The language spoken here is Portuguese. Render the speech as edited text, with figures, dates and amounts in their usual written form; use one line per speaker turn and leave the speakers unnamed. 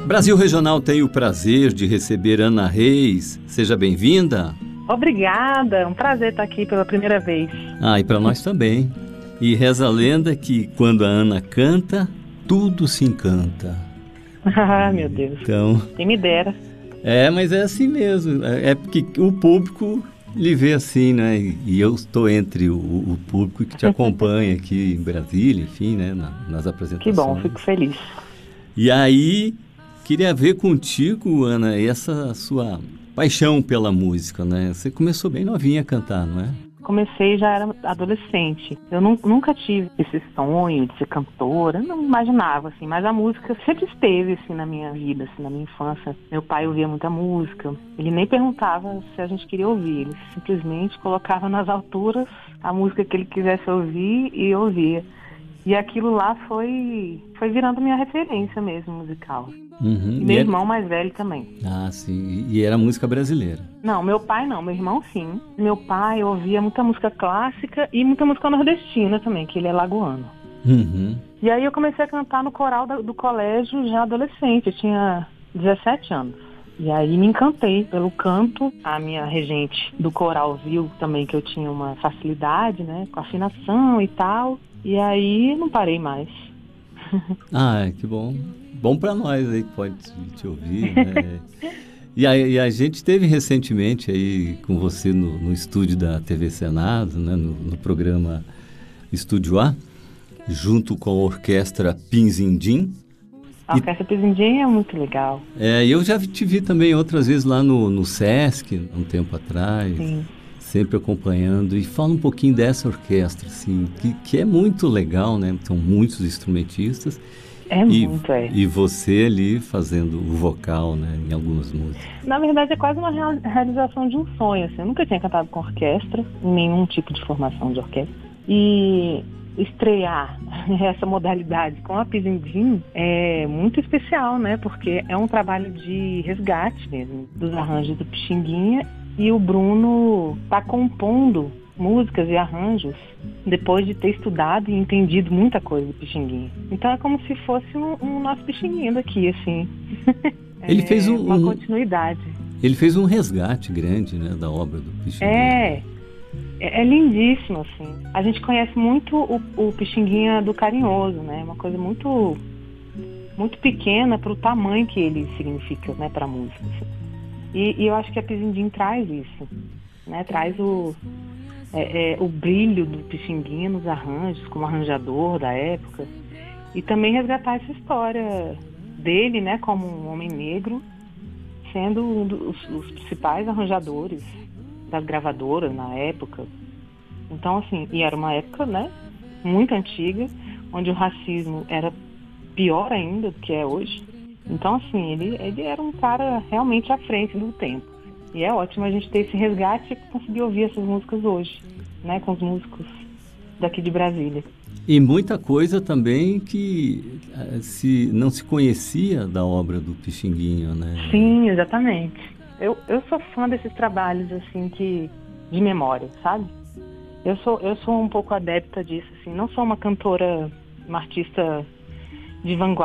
Brasil Regional tem o prazer de receber Ana Reis. Seja bem-vinda.
Obrigada, é um prazer estar aqui pela primeira vez.
E para nós também. E reza a lenda que quando a Ana canta, tudo se encanta.
Ah, meu Deus.
Então,
quem me dera.
Mas é assim mesmo. É porque o público lhe vê assim, né? E eu estou entre o público que te acompanha aqui em Brasília, enfim, né? Nas apresentações.
Que bom, fico feliz.
E aí, queria ver contigo, Ana, essa sua paixão pela música, né? Você começou bem novinha a cantar, não é?
Comecei, já era adolescente. Eu nunca tive esse sonho de ser cantora, não imaginava, assim, mas a música sempre esteve, assim, na minha vida, assim, na minha infância. Meu pai ouvia muita música, ele nem perguntava se a gente queria ouvir, ele simplesmente colocava nas alturas a música que ele quisesse ouvir e ouvia. E aquilo lá foi virando minha referência mesmo, musical.
Uhum.
E meu irmão mais velho também.
Ah, sim. E era música brasileira?
Não, meu pai não, meu irmão sim. Meu pai ouvia muita música clássica e muita música nordestina também, que ele é lagoano.
Uhum.
E aí eu comecei a cantar no coral do colégio já adolescente, eu tinha 17 anos. E aí me encantei pelo canto. A minha regente do coral viu também que eu tinha uma facilidade, né, com afinação e tal. E aí não parei mais.
Que bom. Bom para nós aí que pode te ouvir, né? E a gente teve recentemente aí com você no estúdio da TV Senado, né? No programa Estúdio A, junto com a orquestra Pinzindim.
A orquestra Pinzindim é muito legal.
Eu já te vi também outras vezes lá no Sesc, um tempo atrás.
Sim.
Sempre acompanhando. E fala um pouquinho dessa orquestra, assim, que é muito legal, né? São muitos instrumentistas. E você ali fazendo o vocal, né, em algumas músicas.
Na verdade, é quase uma realização de um sonho, assim. Eu nunca tinha cantado com orquestra, nenhum tipo de formação de orquestra. E estrear essa modalidade com a Pinzindim é muito especial, né? Porque é um trabalho de resgate mesmo, dos arranjos do Pixinguinha. E o Bruno está compondo músicas e arranjos depois de ter estudado e entendido muita coisa do Pixinguinha. Então é como se fosse um nosso Pixinguinha daqui, assim.
Ele fez
uma continuidade.
Ele fez um resgate grande, né, da obra do Pixinguinha.
É lindíssimo, assim. A gente conhece muito o Pixinguinha do Carinhoso, né? Uma coisa muito, muito pequena para o tamanho que ele significa, né, para a música. Assim. E eu acho que a Pinzindim traz isso, né? Traz o brilho do Pixinguinha nos arranjos, como arranjador da época, e também resgatar essa história dele, né, como um homem negro, sendo um dos principais arranjadores das gravadoras na época. Então, assim, e era uma época, né, muito antiga, onde o racismo era pior ainda do que é hoje. Então, assim, ele era um cara realmente à frente do tempo. E é ótimo a gente ter esse resgate e conseguir ouvir essas músicas hoje, né, com os músicos daqui de Brasília.
E muita coisa também que não se conhecia da obra do Pixinguinha, né?
Sim, exatamente. Eu sou fã desses trabalhos, assim, de memória, sabe? Eu sou um pouco adepta disso, assim. Não sou uma cantora, uma artista de vanguarda,